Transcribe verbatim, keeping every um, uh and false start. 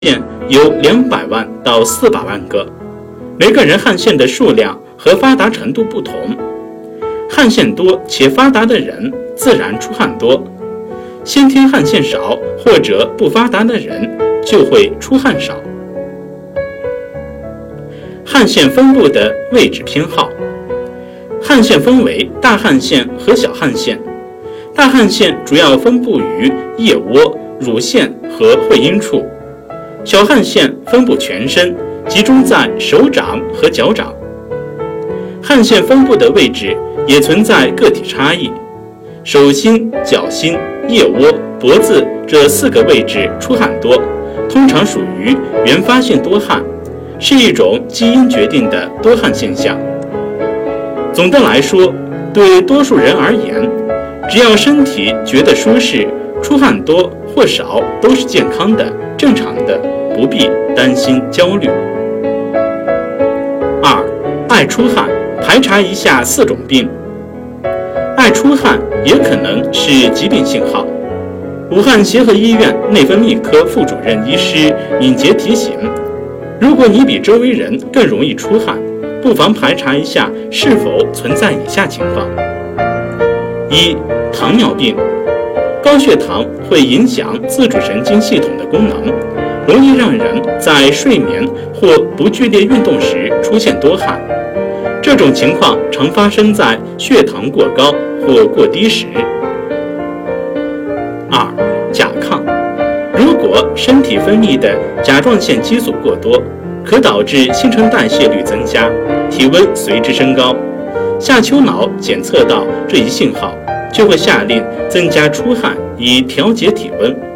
腺有两百万到四百万个，每个人汗腺的数量和发达程度不同，汗腺多且发达的人自然出汗多，先天汗腺少或者不发达的人就会出汗少。汗腺分布的位置偏好，汗腺分为大汗腺和小汗腺，大汗腺主要分布于腋窝、乳腺和会阴处，小汗腺分布全身，集中在手掌和脚掌。汗腺分布的位置也存在个体差异，手心、脚心、腋窝、脖子这四个位置出汗多，通常属于原发性多汗，是一种基因决定的多汗现象。总的来说，对多数人而言，只要身体觉得舒适，出汗多或少都是健康的、正常的，不必担心焦虑。二、爱出汗，排查一下四种病。爱出汗也可能是疾病信号。武汉协和医院内分泌科副主任医师敏捷提醒，如果你比周围人更容易出汗，不妨排查一下是否存在以下情况。一、糖尿病。高血糖会影响自主神经系统的功能，容易让人在睡眠或不剧烈运动时出现多汗。这种情况常发生在血糖过高或过低时。二、甲亢。如果身体分泌的甲状腺激素过多，可导致新陈代谢率增加，体温随之升高。下丘脑检测到这一信号，就会下令增加出汗以调节体温。